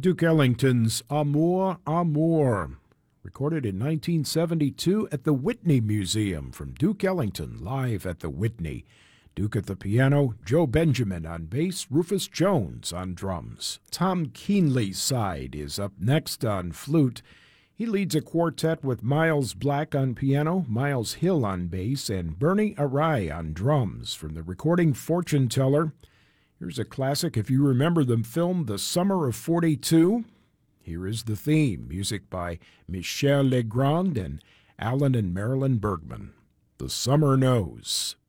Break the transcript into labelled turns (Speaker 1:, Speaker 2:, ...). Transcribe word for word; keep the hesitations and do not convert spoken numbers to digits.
Speaker 1: Duke Ellington's Amour, Amour, recorded in nineteen seventy-two at the Whitney Museum from Duke Ellington, live at the Whitney. Duke at the piano, Joe Benjamin on bass, Rufus Jones on drums. Tom Keenley's side is up next on flute. He leads a quartet with Miles Black on piano, Miles Hill on bass, and Bernie Arai on drums from the recording Fortune Teller. Here's a classic if you remember the film The Summer of forty-two. Here is the theme, music by Michel Legrand and Alan and Marilyn Bergman. The Summer Knows.